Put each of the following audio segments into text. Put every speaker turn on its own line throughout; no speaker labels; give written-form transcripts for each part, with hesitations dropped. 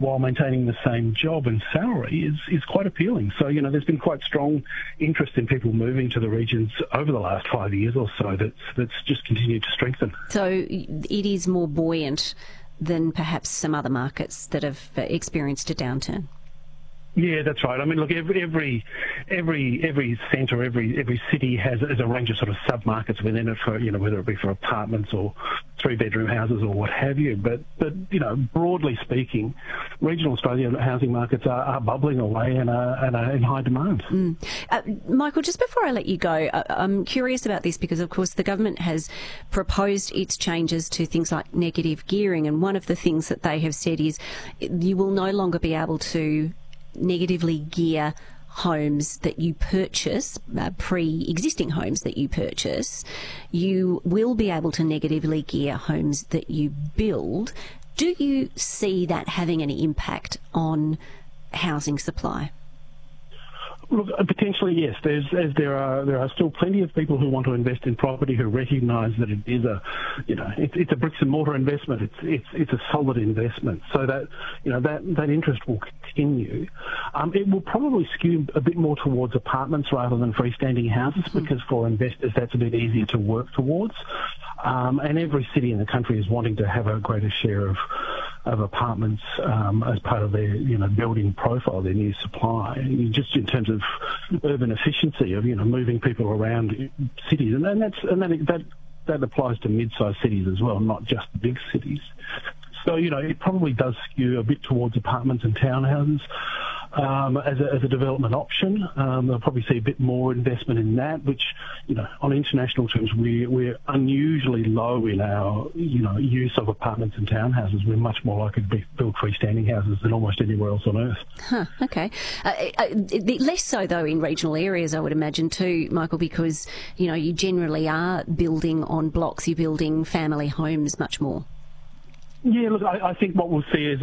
while maintaining the same job and salary is quite appealing. So, there's been quite strong interest in people moving to the regions over the last 5 years or so that's just continued to strengthen.
So it is more buoyant than perhaps some other markets that have experienced a downturn.
Yeah, that's right. I mean, look, every centre, every city has a range of sort of sub-markets within it for, whether it be for apartments or three-bedroom houses or what have you. But broadly speaking, regional Australian housing markets are bubbling away and are in high demand.
Michael, just before I let you go, I'm curious about this because, of course, the government has proposed its changes to things like negative gearing, and one of the things that they have said is you will no longer be able to negatively gear homes that you purchase, pre-existing homes that you purchase. You will be able to negatively gear homes that you build. Do you see that having any impact on housing supply?
Look, potentially yes. There are still plenty of people who want to invest in property who recognise that it is it's a bricks and mortar investment. It's a solid investment. So that interest will continue. It will probably skew a bit more towards apartments rather than freestanding houses because for investors that's a bit easier to work towards. And every city in the country is wanting to have a greater share of apartments as part of their building profile, their new supply, just in terms of urban efficiency of moving people around cities, and that applies to mid-sized cities as well, not just big cities. So it probably does skew a bit towards apartments and townhouses as a development option. They'll probably see a bit more investment in that, which on international terms we're unusually low in our use of apartments and townhouses. We're much more likely to build freestanding houses than almost anywhere else on earth.
Huh, okay. Less so though in regional areas, I would imagine too, Michael, because you generally are building on blocks. You're building family homes much more.
Yeah, look, I think what we'll see is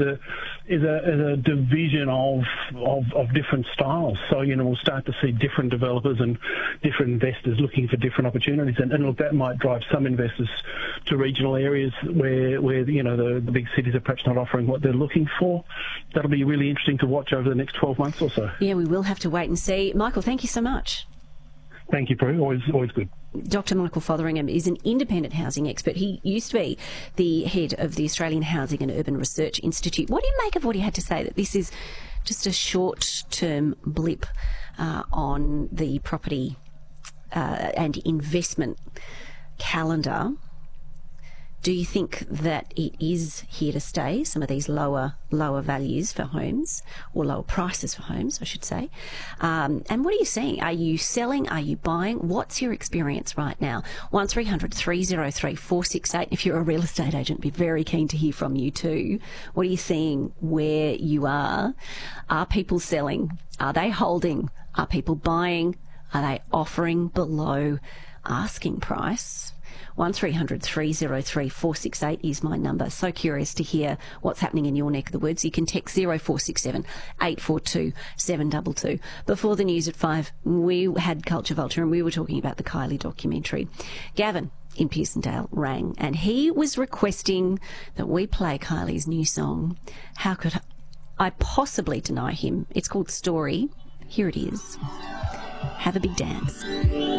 a division of different styles. So we'll start to see different developers and different investors looking for different opportunities, and look, that might drive some investors to regional areas where the big cities are perhaps not offering what they're looking for. That'll be really interesting to watch over the next 12 months or so.
Yeah, we will have to wait and see. Michael, thank you so much.
Thank you, Prue. Always good.
Dr. Michael Fotheringham is an independent housing expert. He used to be the head of the Australian Housing and Urban Research Institute. What do you make of what he had to say, that this is just a short-term blip on the property and investment calendar? Do you think that it is here to stay, some of these lower values for homes, or lower prices for homes, I should say? And what are you seeing? Are you selling? Are you buying? What's your experience right now? 1300 303 468. If you're a real estate agent, be very keen to hear from you too. What are you seeing where you are? Are people selling? Are they holding? Are people buying? Are they offering below asking price? 1300 303 468 is my number. So curious to hear what's happening in your neck of the woods. You can text 0467 842 722. Before the news at 5, we had Culture Vulture and we were talking about the Kylie documentary. Gavin in Pearsondale rang and he was requesting that we play Kylie's new song. How could I possibly deny him? It's called Story. Here it is. Have a big dance.